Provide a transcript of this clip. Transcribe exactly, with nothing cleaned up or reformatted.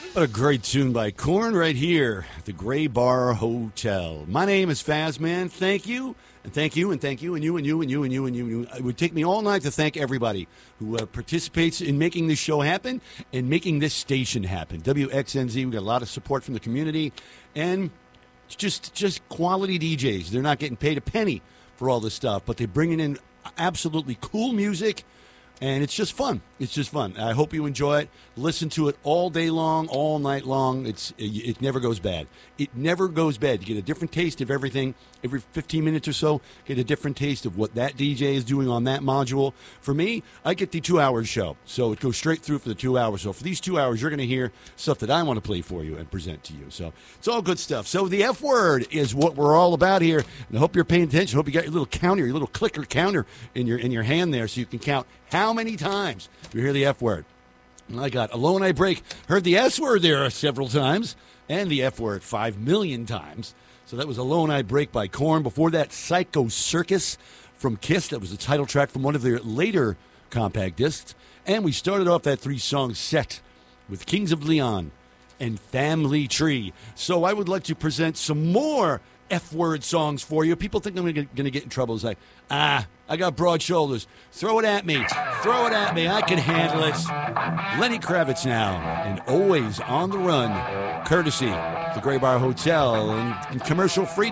What a great tune by Korn right here at the Gray Bar Hotel. My name is Fazman. Thank you, and thank you, and thank you, and you, and you, and you, and you, and you. And you. It would take me all night to thank everybody who uh, participates in making this show happen and making this station happen. W X N Z, we got a lot of support from the community, and it's just, just quality D Js. They're not getting paid a penny for all this stuff, but they're bringing in absolutely cool music. And it's just fun. It's just fun. I hope you enjoy it. Listen to it all day long, all night long. It's It never goes bad. It never goes bad. You get a different taste of everything. Every fifteen minutes or so, get a different taste of what that D J is doing on that module. For me, I get the two-hour show. So it goes straight through for the two hours. So for these two hours, you're going to hear stuff that I want to play for you and present to you. So it's all good stuff. So the F word is what we're all about here. And I hope you're paying attention. I hope you got your little counter, your little clicker counter in your in your hand there so you can count how many times you hear the F word. And I got Alone I Break, heard the S word there several times, and the F word five million times. So that was Alone I Break by Korn. Before that, Psycho Circus from Kiss. That was the title track from one of their later compact discs. And we started off that three-song set with Kings of Leon and Family Tree. So I would like to present some more F-word songs for you. People think I'm going to get in trouble. It's like, ah, I got broad shoulders. Throw it at me. Throw it at me. I can handle it. Lenny Kravitz now, and Always on the Run, courtesy the Gray Bar Hotel and, and commercial free.